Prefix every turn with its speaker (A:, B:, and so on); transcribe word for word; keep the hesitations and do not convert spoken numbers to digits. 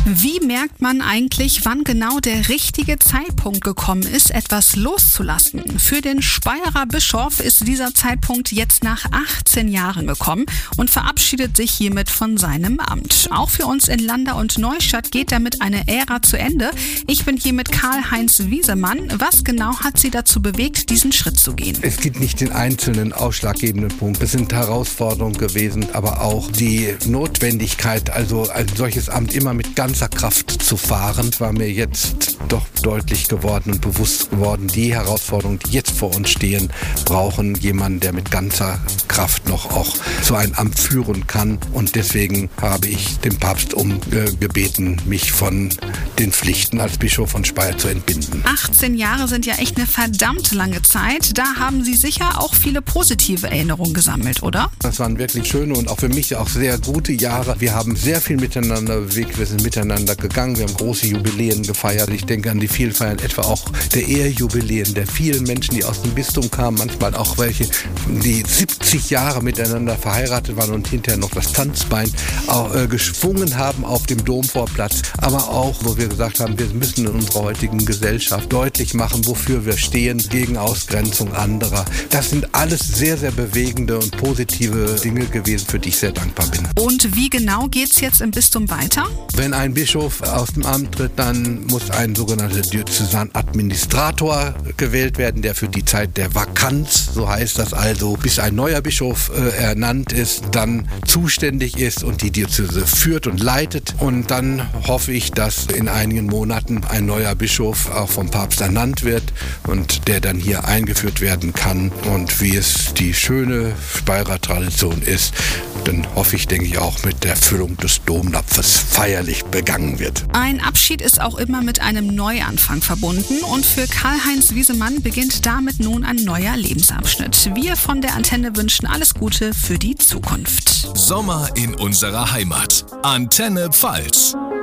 A: Wie merkt man eigentlich, wann genau der richtige Zeitpunkt gekommen ist, etwas loszulassen? Für den Speyerer Bischof ist dieser Zeitpunkt jetzt nach achtzehn Jahren gekommen und verabschiedet sich hiermit von seinem Amt. Auch für uns in Landau und Neustadt geht damit eine Ära zu Ende. Ich bin hier mit Karl-Heinz Wiesemann. Was genau hat Sie dazu bewegt, diesen Schritt zu gehen?
B: Es gibt nicht den einzelnen ausschlaggebenden Punkt. Es sind Herausforderungen gewesen, aber auch die Notwendigkeit, also ein solches Amt immer mit ganzer Kraft zu fahren, war mir jetzt doch deutlich geworden und bewusst geworden. Die Herausforderungen, die jetzt vor uns stehen, brauchen jemanden, der mit ganzer Kraft noch auch so ein Amt führen kann. Und deswegen habe ich den Papst um äh, gebeten, mich von den Pflichten als Bischof von Speyer zu entbinden.
A: achtzehn Jahre sind ja echt eine verdammt lange Zeit. Da haben Sie sicher auch viele positive Erinnerungen gesammelt, oder?
B: Das waren wirklich schöne und auch für mich auch sehr gute Jahre. Wir haben sehr viel miteinander bewegt, wir sind miteinander gegangen, wir haben große Jubiläen gefeiert. Ich denke an die vielen Feiern, etwa auch der Ehejubiläen der vielen Menschen, die aus dem Bistum kamen, manchmal auch welche, die siebzig Jahre miteinander verheiratet waren und hinterher noch das Tanzbein auch, äh, geschwungen haben auf dem Domvorplatz. Aber auch, wo wir gesagt haben, wir müssen in unserer heutigen Gesellschaft deutlich machen, wofür wir stehen, gegen Ausgrenzung anderer. Das sind alles sehr, sehr bewegende und positive Dinge gewesen, für die ich sehr dankbar bin.
A: Und wie genau geht's jetzt im Bistum weiter?
B: Wenn ein Bischof aus dem Amt tritt, dann muss ein sogenannter Diözesanadministrator gewählt werden, der für die Zeit der Vakanz, so heißt das also, bis ein neuer Bischof äh, ernannt ist, dann zuständig ist und die Diözese führt und leitet. Und dann hoffe ich, dass in einigen Monaten ein neuer Bischof auch vom Papst ernannt wird und der dann hier eingeführt werden kann. Und wie es die schöne Speyerer Tradition ist, dann hoffe ich, denke ich, auch mit der Füllung des Domnapfes feierlich begangen wird.
A: Ein Abschied ist auch immer mit einem Neuanfang verbunden und für Karl-Heinz Wiesemann beginnt damit nun ein neuer Lebensabschnitt. Wir von der Antenne wünschen alles Gute für die Zukunft.
C: Sommer in unserer Heimat. Antenne Pfalz.